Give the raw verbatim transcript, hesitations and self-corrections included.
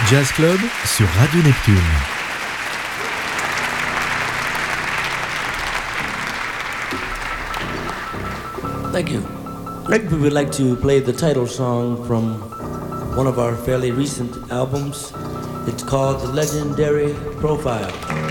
Jazz Club sur Radio Neptune. Thank you. Next, we would like to play the title song from one of our fairly recent albums. It's called The Legendary Profile.